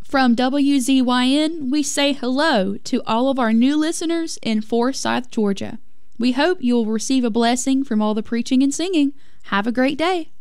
From WZYN, we say hello to all of our new listeners in Forsyth, Georgia. We hope you'll receive a blessing from all the preaching and singing. Have a great day.